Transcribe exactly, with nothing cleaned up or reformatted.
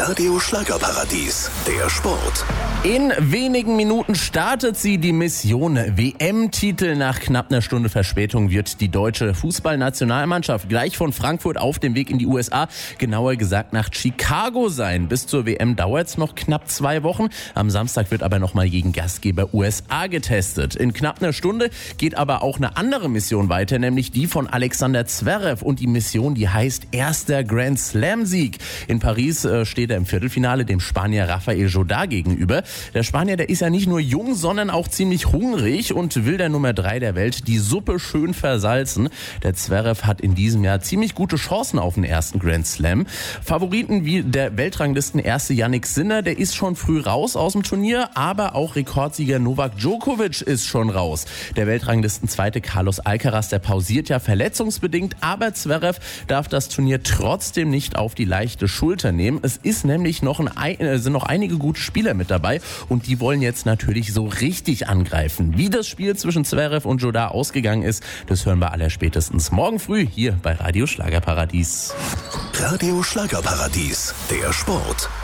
Radio Schlagerparadies, der Sport. In wenigen Minuten startet sie, die Mission W M-Titel. Nach knapp einer Stunde Verspätung wird die deutsche Fußballnationalmannschaft gleich von Frankfurt auf dem Weg in die U S A, genauer gesagt nach Chicago sein. Bis zur W M dauert es noch knapp zwei Wochen. Am Samstag wird aber nochmal gegen Gastgeber U S A getestet. In knapp einer Stunde geht aber auch eine andere Mission weiter, nämlich die von Alexander Zverev. Und die Mission, die heißt erster Grand Slam-Sieg. In Paris äh, steht er im Viertelfinale dem Spanier Rafael Jodá gegenüber. Der Spanier, der ist ja nicht nur jung, sondern auch ziemlich hungrig und will der Nummer drei der Welt die Suppe schön versalzen. Der Zverev hat in diesem Jahr ziemlich gute Chancen auf den ersten Grand Slam. Favoriten wie der Weltranglisten-Erste Jannik Sinner, der ist schon früh raus aus dem Turnier, aber auch Rekordsieger Novak Djokovic ist schon raus. Der Weltranglisten-Zweite Carlos Alcaraz, der pausiert ja verletzungsbedingt, aber Zverev darf das Turnier trotzdem nicht auf die leichte Schulter nehmen. Es ist nämlich noch ein, äh, sind noch einige gute Spieler mit dabei und die wollen jetzt natürlich so richtig angreifen. Wie das Spiel zwischen Zverev und Jodá ausgegangen ist, das hören wir allerspätestens morgen früh hier bei Radio Schlagerparadies. Radio Schlagerparadies, der Sport.